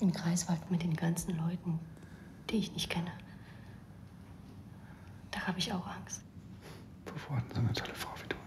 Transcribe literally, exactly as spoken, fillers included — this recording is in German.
In Greifswald mit den ganzen Leuten, die ich nicht kenne. Da habe ich auch Angst. Wovor hat so eine tolle Frau wie du